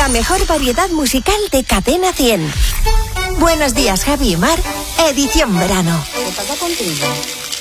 La mejor variedad musical de Cadena 100. Buenos días, Javi y Mar, edición verano. ¿Qué pasa contigo?